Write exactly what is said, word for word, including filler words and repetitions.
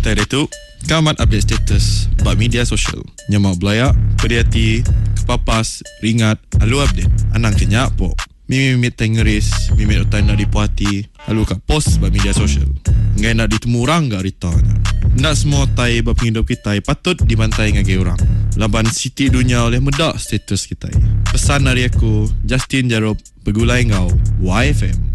kita ada tu kamat update status bak media sosial. Nyamak belayak, perhati, kepapas, ringat, alu update. Anang kenyak po. Mimimit tengeris, mimit utai nak dipuati. Alu kat post bak media sosial. Ngai nak ditemu orang gak ritanya. Nak semua tai bak penghidup kita patut dibantai ngagai orang. Laban siti dunia oleh medak status kita. Pesan dari aku, Justin Jarob, Begulai Ngau, Y F M.